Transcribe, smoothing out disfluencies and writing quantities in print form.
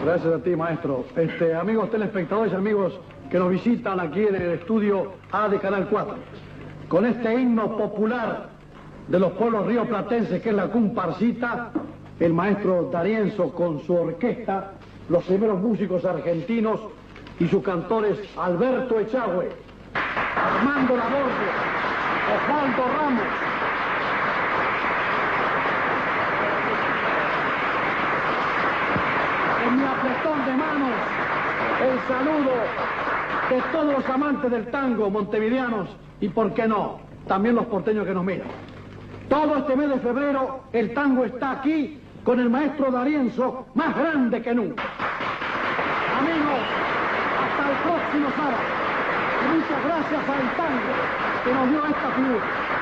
Gracias a ti, maestro. Amigos telespectadores, amigos que nos visitan aquí en el estudio A de Canal 4. Con este himno popular de los pueblos rioplatenses, que es la comparsita, el maestro D'Arienzo con su orquesta, los primeros músicos argentinos y sus cantores Alberto Echagüe, Armando Laborde, Osvaldo Ramos. En mi apretón de manos, el saludo de todos los amantes del tango, montevideanos y, por qué no, también los porteños que nos miran. Todo este mes de febrero el tango está aquí con el maestro D'Arienzo, más grande que nunca. Amigos, hasta el próximo sábado. Y muchas gracias al tango que nos dio esta figura.